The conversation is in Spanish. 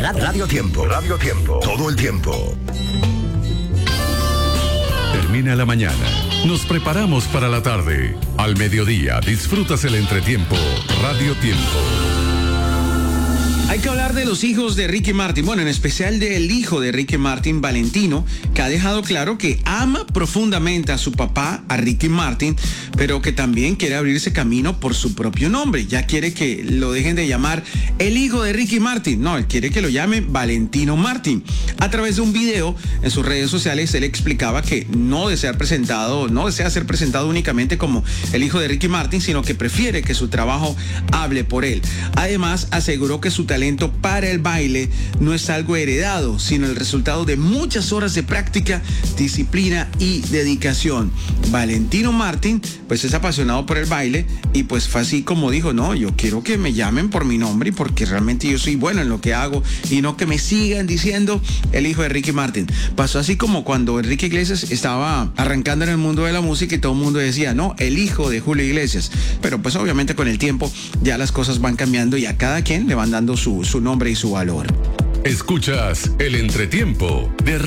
Radio Tiempo. Radio Tiempo. Todo el tiempo. Termina la mañana. Nos preparamos para la tarde. Al mediodía disfrutas el entretiempo. Radio Tiempo. Hay que hablar de los hijos de Ricky Martin, bueno, en especial del hijo de Ricky Martin, Valentino, que ha dejado claro que ama profundamente a su papá, a Ricky Martin, pero que también quiere abrirse camino por su propio nombre. Ya quiere que lo dejen de llamar el hijo de Ricky Martin, no, él quiere que lo llamen Valentino Martin. A través de un video en sus redes sociales, él explicaba que no desea ser presentado únicamente como el hijo de Ricky Martin, sino que prefiere que su trabajo hable por él. Además, aseguró que su talento para el baile no es algo heredado, sino el resultado de muchas horas de práctica, disciplina y dedicación. Valentino Martin, pues es apasionado por el baile y pues fue así como dijo, no, yo quiero que me llamen por mi nombre porque realmente yo soy bueno en lo que hago y no que me sigan diciendo el hijo de Ricky Martin. Pasó así como cuando Enrique Iglesias estaba arrancando en el mundo de la música y todo el mundo decía, no, el hijo de Julio Iglesias. Pero pues obviamente con el tiempo ya las cosas van cambiando y a cada quien le van dando su nombre y su valor. Escuchas el entretiempo de